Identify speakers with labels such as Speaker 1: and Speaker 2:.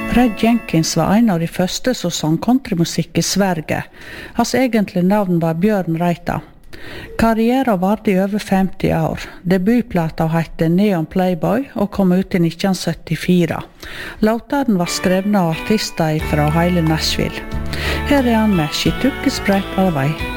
Speaker 1: Red Jenkins var en av de første som sang countrymusikk i Sverige. Hans egentlige navn var Bjørn Reita. Karrieren varte i over 50 år. Debutplata hette Neon Playboy og kom ut i 1974. Låtene var skrevne av artister fra hele Nashville. Her er han med She Took His Breath Away.